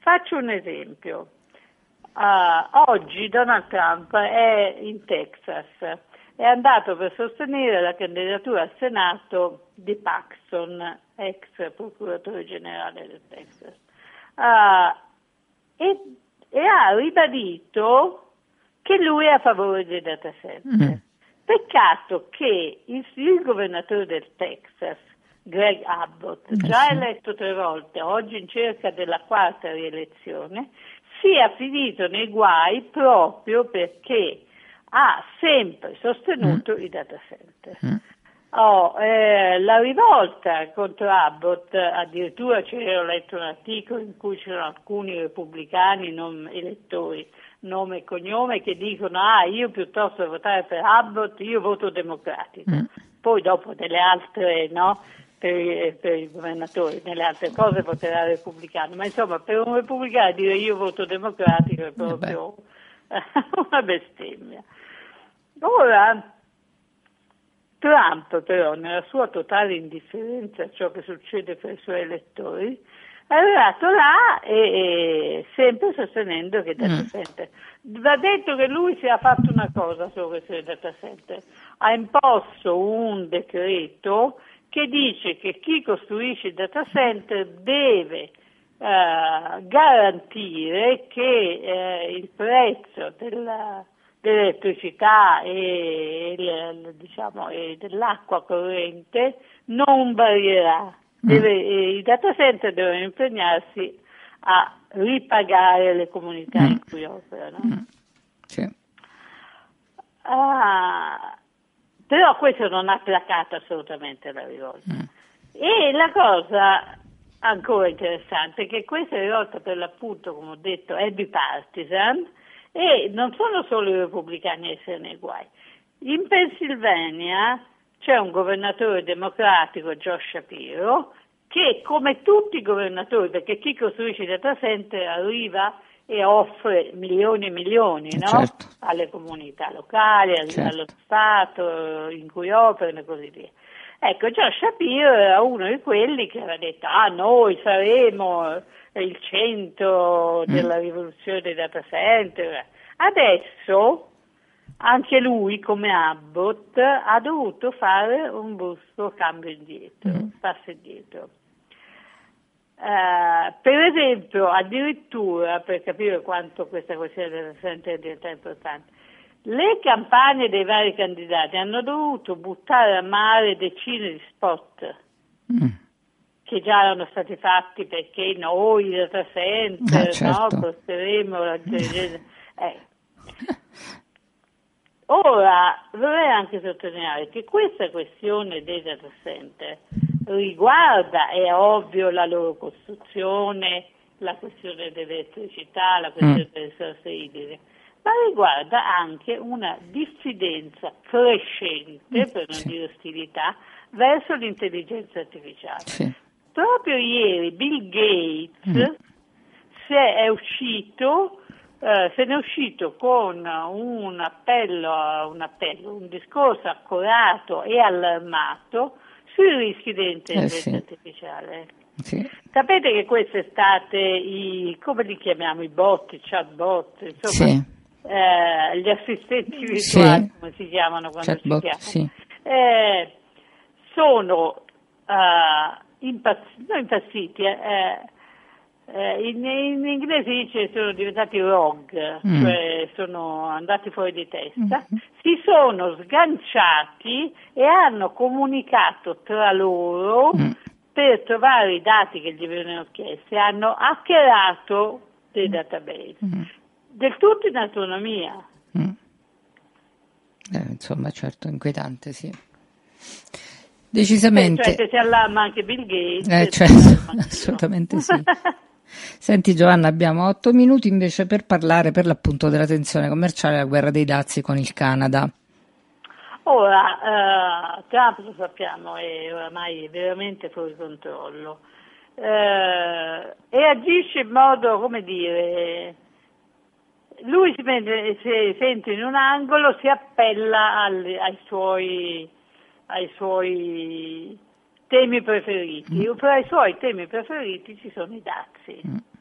Faccio un esempio. Oggi Donald Trump è in Texas, è andato per sostenere la candidatura al Senato di Paxton, ex procuratore generale del Texas, e ha ribadito che lui è a favore dei data center. Peccato che il governatore del Texas, Greg Abbott, già eletto 3 volte, oggi in cerca della 4ª rielezione, sia finito nei guai proprio perché ha sempre sostenuto i data center. La rivolta contro Abbott, addirittura c'era letto un articolo in cui c'erano alcuni repubblicani non elettori, nome e cognome, che dicono io piuttosto che votare per Abbott io voto democratico. Poi dopo delle altre per i governatori, nelle altre cose voterà repubblicano, ma insomma per un repubblicano dire io voto democratico è proprio una bestemmia. Ora Trump però, nella sua totale indifferenza a ciò che succede per i suoi elettori, è arrivato là e sempre sostenendo che i data center. Va detto che lui si è fatto una cosa su questi data center, ha imposto un decreto che dice che chi costruisce il data center deve garantire che il prezzo dell'elettricità e dell'acqua corrente non varierà. I data center devono impegnarsi a ripagare le comunità in cui operano. Sì. Però questo non ha placato assolutamente la rivolta. E la cosa ancora interessante è che questa rivolta, per l'appunto, come ho detto, è bipartisan e non sono solo i repubblicani a essere nei guai. In Pennsylvania c'è un governatore democratico, Josh Shapiro, che come tutti i governatori, perché chi costruisce i data center arriva e offre milioni e milioni alle comunità locali, allo Stato in cui operano e così via. Ecco, Josh Shapiro era uno di quelli che aveva detto noi saremo il centro della rivoluzione dei data center. Adesso anche lui, come Abbott, ha dovuto fare un brusco cambio indietro, passo indietro. Per esempio, addirittura, per capire quanto questa questione della data center è diventata importante, le campagne dei vari candidati hanno dovuto buttare a mare decine di spot che già erano stati fatti perché noi data center costeremo l'intelligenza. Ora vorrei anche sottolineare che questa questione dei data center riguarda, è ovvio, la loro costruzione, la questione dell'elettricità, la questione delle risorse idriche, ma riguarda anche una diffidenza crescente, per non dire ostilità, verso l'intelligenza artificiale. Proprio ieri Bill Gates se ne è uscito con un discorso accorato e allarmato sui rischi dell'intelligenza artificiale. Sapete che quest'estate come li chiamiamo, i bot, i chatbot, insomma, gli assistenti virtuali, come si chiamano quando chatbot, si chiamano, sono impazziti, in inglese dice sono diventati rogue, cioè sono andati fuori di testa, si sono sganciati e hanno comunicato tra loro per trovare i dati che gli venivano chiesti, hanno hackerato dei database, del tutto in autonomia. Insomma, certo, inquietante, sì. Decisamente. Cioè che si allarma anche Bill Gates. Certo, assolutamente sì. Senti Giovanna, abbiamo 8 minuti invece per parlare per l'appunto della tensione commerciale e la guerra dei dazi con il Canada. Ora, Trump, lo sappiamo, è oramai veramente fuori controllo e agisce in modo, come dire, lui si sente in un angolo, si appella ai suoi temi preferiti. Fra i suoi temi preferiti ci sono i dazi.